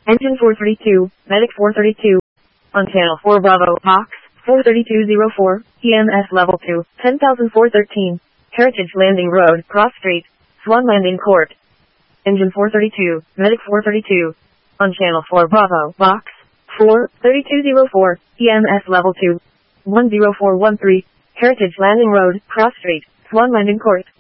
Engine 432, Medic 432. On Channel 4 Bravo, Box 43204, EMS Level 2, 10,413. Heritage Landing Road, Cross Street, Swan Landing Court. Engine 432, Medic 432. On Channel 4 Bravo, Box 43204, EMS Level 2, 10413. Heritage Landing Road, Cross Street, Swan Landing Court.